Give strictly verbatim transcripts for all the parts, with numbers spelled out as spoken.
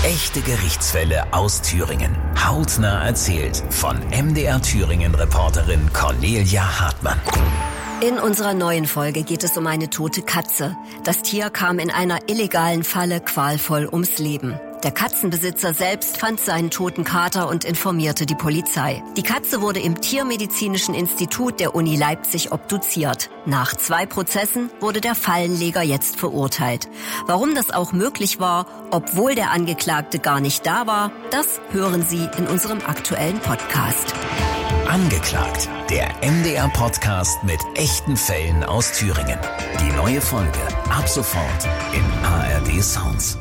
Echte Gerichtsfälle aus Thüringen. Hautnah erzählt von M D R Thüringen-Reporterin Cornelia Hartmann. In unserer neuen Folge geht es um eine tote Katze. Das Tier kam in einer illegalen Falle qualvoll ums Leben. Der Katzenbesitzer selbst fand seinen toten Kater und informierte die Polizei. Die Katze wurde im Tiermedizinischen Institut der Uni Leipzig obduziert. Nach zwei Prozessen wurde der Fallenleger jetzt verurteilt. Warum das auch möglich war, obwohl der Angeklagte gar nicht da war, das hören Sie in unserem aktuellen Podcast. Angeklagt, der M D R-Podcast mit echten Fällen aus Thüringen. Die neue Folge ab sofort in A R D Sounds.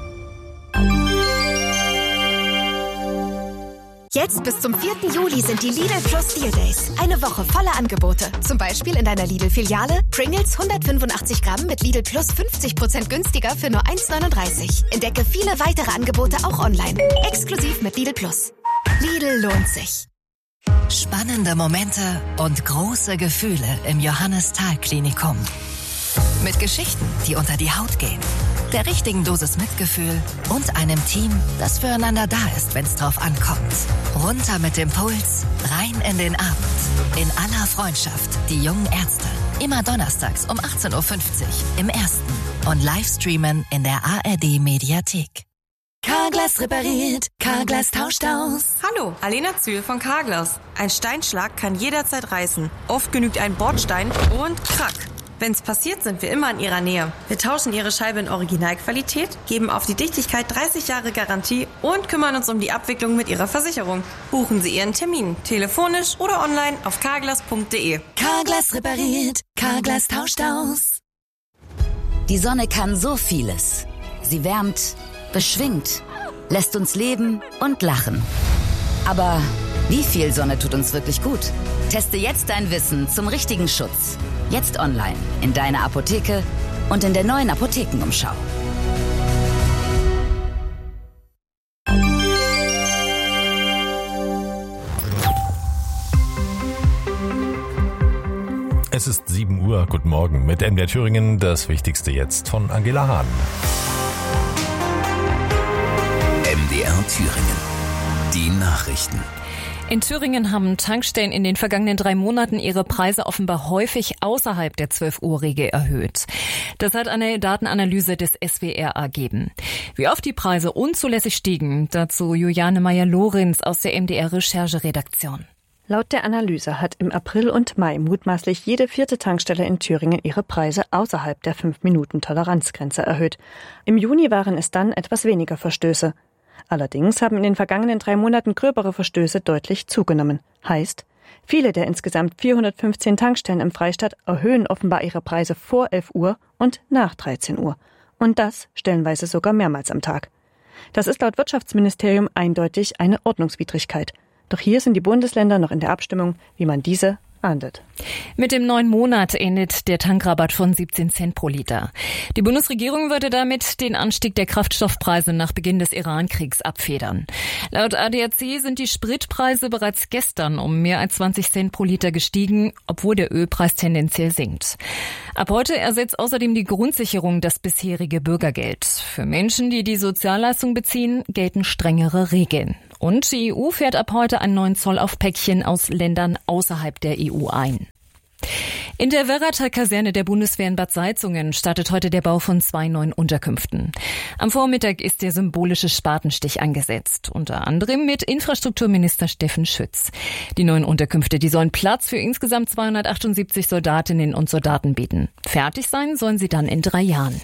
Jetzt bis zum vierten Juli sind die Lidl Plus Deal Days. Eine Woche voller Angebote. Zum Beispiel in deiner Lidl-Filiale Pringles hundertfünfundachtzig Gramm mit Lidl Plus fünfzig Prozent günstiger für nur eins neununddreißig. Entdecke viele weitere Angebote auch online. Exklusiv mit Lidl Plus. Lidl lohnt sich. Spannende Momente und große Gefühle im Johannes-Thal-Klinikum. Mit Geschichten, die unter die Haut gehen. Der richtigen Dosis Mitgefühl und einem Team, das füreinander da ist, wenn es drauf ankommt. Runter mit dem Puls, rein in den Abend. In aller Freundschaft, die jungen Ärzte. Immer donnerstags um achtzehn Uhr fünfzig im Ersten und Livestreamen in der A R D-Mediathek. Carglass repariert, Carglass tauscht aus. Hallo, Alena Zühl von Carglass. Ein Steinschlag kann jederzeit reißen. Oft genügt ein Bordstein und krack. Wenn's passiert, sind wir immer in Ihrer Nähe. Wir tauschen Ihre Scheibe in Originalqualität, geben auf die Dichtigkeit dreißig Jahre Garantie und kümmern uns um die Abwicklung mit Ihrer Versicherung. Buchen Sie Ihren Termin, telefonisch oder online auf carglass punkt de. Carglass repariert, Carglass tauscht aus. Die Sonne kann so vieles. Sie wärmt, beschwingt, lässt uns leben und lachen. Aber wie viel Sonne tut uns wirklich gut? Teste jetzt dein Wissen zum richtigen Schutz. Jetzt online, in deiner Apotheke und in der neuen Apothekenumschau. Es ist sieben Uhr, guten Morgen mit M D R Thüringen, das Wichtigste jetzt von Angela Hahn. M D R Thüringen, die Nachrichten. In Thüringen haben Tankstellen in den vergangenen drei Monaten ihre Preise offenbar häufig außerhalb der zwölf-Uhr-Regel erhöht. Das hat eine Datenanalyse des S W R ergeben. Wie oft die Preise unzulässig stiegen, dazu Juliane Meyer-Lorenz aus der M D R-Rechercheredaktion. Laut der Analyse hat im April und Mai mutmaßlich jede vierte Tankstelle in Thüringen ihre Preise außerhalb der fünf Minuten Toleranzgrenze erhöht. Im Juni waren es dann etwas weniger Verstöße. Allerdings haben in den vergangenen drei Monaten gröbere Verstöße deutlich zugenommen. Heißt, viele der insgesamt vierhundertfünfzehn Tankstellen im Freistaat erhöhen offenbar ihre Preise vor elf Uhr und nach dreizehn Uhr. Und das stellenweise sogar mehrmals am Tag. Das ist laut Wirtschaftsministerium eindeutig eine Ordnungswidrigkeit. Doch hier sind die Bundesländer noch in der Abstimmung, wie man diese ahndet. Mit dem neuen Monat endet der Tankrabatt von siebzehn Cent pro Liter. Die Bundesregierung würde damit den Anstieg der Kraftstoffpreise nach Beginn des Iran-Kriegs abfedern. Laut A D A C sind die Spritpreise bereits gestern um mehr als zwanzig Cent pro Liter gestiegen, obwohl der Ölpreis tendenziell sinkt. Ab heute ersetzt außerdem die Grundsicherung das bisherige Bürgergeld. Für Menschen, die die Sozialleistung beziehen, gelten strengere Regeln. Und die E U fährt ab heute einen neuen Zoll auf Päckchen aus Ländern außerhalb der E U ein. In der Werrater-Kaserne der Bundeswehr in Bad Salzungen startet heute der Bau von zwei neuen Unterkünften. Am Vormittag ist der symbolische Spatenstich angesetzt, unter anderem mit Infrastrukturminister Steffen Schütz. Die neuen Unterkünfte, die sollen Platz für insgesamt zweihundertachtundsiebzig Soldatinnen und Soldaten bieten. Fertig sein sollen sie dann in drei Jahren.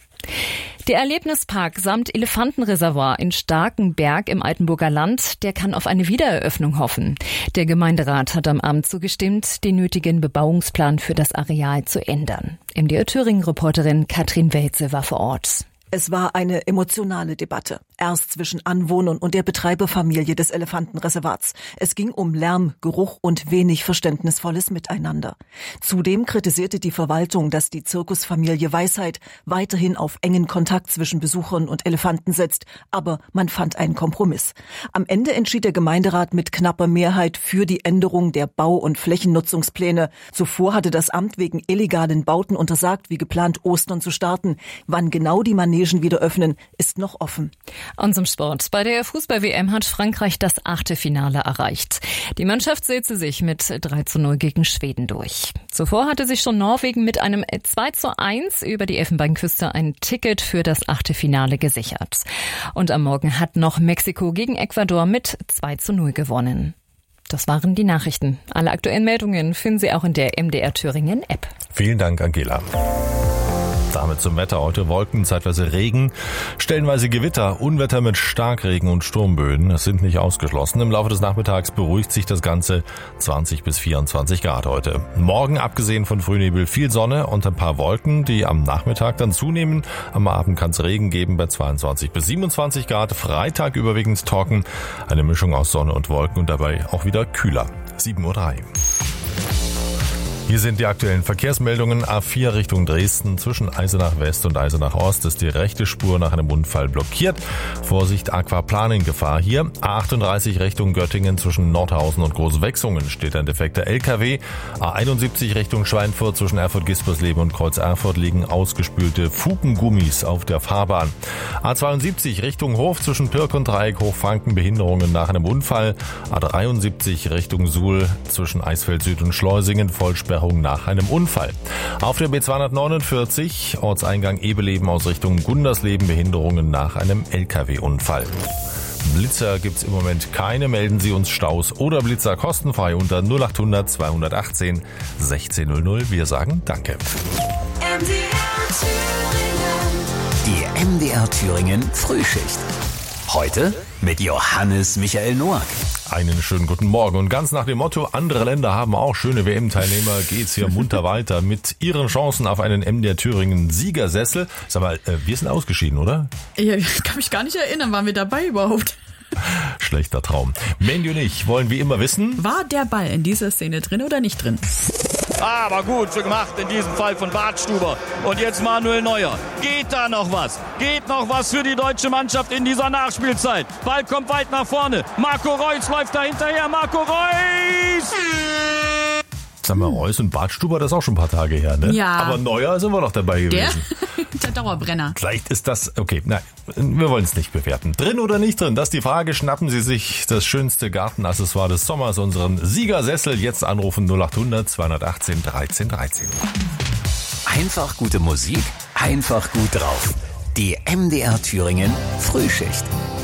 Der Erlebnispark samt Elefantenreservoir in Starkenberg im Altenburger Land, der kann auf eine Wiedereröffnung hoffen. Der Gemeinderat hat am Abend zugestimmt, den nötigen Bebauungsplan für das Areal zu ändern. M D R Thüringen-Reporterin Katrin Welze war vor Ort. Es war eine emotionale Debatte. Erst zwischen Anwohnern und der Betreiberfamilie des Elefantenreservats. Es ging um Lärm, Geruch und wenig verständnisvolles Miteinander. Zudem kritisierte die Verwaltung, dass die Zirkusfamilie Weisheit weiterhin auf engen Kontakt zwischen Besuchern und Elefanten setzt. Aber man fand einen Kompromiss. Am Ende entschied der Gemeinderat mit knapper Mehrheit für die Änderung der Bau- und Flächennutzungspläne. Zuvor hatte das Amt wegen illegalen Bauten untersagt, wie geplant Ostern zu starten. Wann genau die Manegen wieder öffnen, ist noch offen. Und zum Sport. Bei der Fußball-W M hat Frankreich das Achtelfinale erreicht. Die Mannschaft setzte sich mit drei zu null gegen Schweden durch. Zuvor hatte sich schon Norwegen mit einem zwei zu eins über die Elfenbeinküste ein Ticket für das Achtelfinale gesichert. Und am Morgen hat noch Mexiko gegen Ecuador mit zwei zu null gewonnen. Das waren die Nachrichten. Alle aktuellen Meldungen finden Sie auch in der M D R Thüringen App. Vielen Dank, Angela. Damit zum Wetter. Heute Wolken, zeitweise Regen, stellenweise Gewitter, Unwetter mit Starkregen und Sturmböen. Es sind nicht ausgeschlossen. Im Laufe des Nachmittags beruhigt sich das Ganze. zwanzig bis vierundzwanzig Grad heute. Morgen, abgesehen von Frühnebel, viel Sonne und ein paar Wolken, die am Nachmittag dann zunehmen. Am Abend kann es Regen geben bei zweiundzwanzig bis siebenundzwanzig Grad. Freitag überwiegend trocken. Eine Mischung aus Sonne und Wolken und dabei auch wieder kühler. sieben Uhr drei. Hier sind die aktuellen Verkehrsmeldungen. A vier Richtung Dresden. Zwischen Eisenach West und Eisenach Ost ist die rechte Spur nach einem Unfall blockiert. Vorsicht, Aquaplaning-Gefahr hier. A achtunddreißig Richtung Göttingen. Zwischen Nordhausen und Großwechsungen steht ein defekter L K W. A einundsiebzig Richtung Schweinfurt. Zwischen Erfurt-Gispersleben und Kreuz Erfurt liegen ausgespülte Fugengummis auf der Fahrbahn. A zweiundsiebzig Richtung Hof. Zwischen Pirk und Dreieck Hochfranken Behinderungen nach einem Unfall. A dreiundsiebzig Richtung Suhl. Zwischen Eisfeld Süd und Schleusingen Vollsperrung nach einem Unfall. Auf der B zweihundertneunundvierzig, Ortseingang Ebeleben aus Richtung Gundersleben, Behinderungen nach einem L K W-Unfall. Blitzer gibt's im Moment keine. Melden Sie uns Staus oder Blitzer kostenfrei unter null achthundert zweihundertachtzehn sechzehnhundert. Wir sagen Danke. Die M D R Thüringen Frühschicht. Heute mit Johannes Michael Noack. Einen schönen guten Morgen. Und ganz nach dem Motto, andere Länder haben auch schöne W M-Teilnehmer, geht's hier munter weiter mit ihren Chancen auf einen M D R Thüringen Siegersessel. Sag mal, wir sind ausgeschieden, oder? Ja, ich kann mich gar nicht erinnern, waren wir dabei überhaupt? Schlechter Traum. Mandy und ich wollen wie immer wissen, war der Ball in dieser Szene drin oder nicht drin? Aber gut gemacht in diesem Fall von Bartstuber. Und jetzt Manuel Neuer. Geht da noch was? Geht noch was für die deutsche Mannschaft in dieser Nachspielzeit? Ball kommt weit nach vorne. Marco Reus läuft da hinterher. Marco Reus! Sag mal, Reus und Bartstuber, das ist auch schon ein paar Tage her, ne? Ja. Aber Neuer sind wir noch dabei gewesen. Der, der Dauerbrenner. Vielleicht ist das, okay, nein, wir wollen es nicht bewerten. Drin oder nicht drin, das ist die Frage. Schnappen Sie sich das schönste Gartenaccessoire des Sommers, unseren Siegersessel. Jetzt anrufen null achthundert zweihundertachtzehn dreizehn dreizehn. Einfach gute Musik, einfach gut drauf. Die M D R Thüringen Frühschicht.